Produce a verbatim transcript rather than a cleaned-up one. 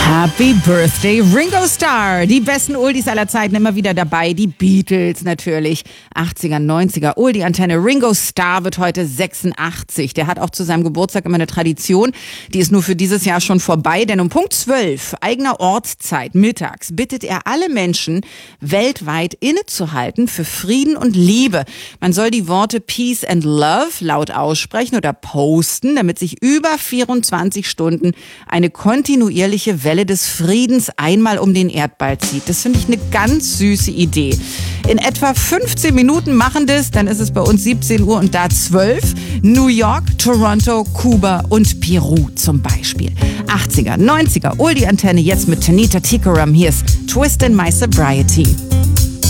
Happy Birthday, Ringo Starr. Die besten Oldies aller Zeiten immer wieder dabei. Die Beatles natürlich. achtziger, neunziger Oldie-Antenne. Ringo Starr wird heute sechsundachtzig. Der hat auch zu seinem Geburtstag immer eine Tradition. Die ist nur für dieses Jahr schon vorbei. Denn um Punkt zwölf, eigener Ortszeit, mittags, bittet er alle Menschen weltweit innezuhalten für Frieden und Liebe. Man soll die Worte Peace and Love laut aussprechen oder posten, damit sich über vierundzwanzig Stunden eine kontinuierliche Welle des Friedens einmal um den Erdball zieht. Das finde ich eine ganz süße Idee. In etwa fünfzehn Minuten machen das, dann ist es bei uns siebzehn Uhr und da zwölf. New York, Toronto, Kuba und Peru zum Beispiel. achtziger, neunziger Oldie-Antenne jetzt mit Tanita Tikaram. Hier ist Twist in My Sobriety.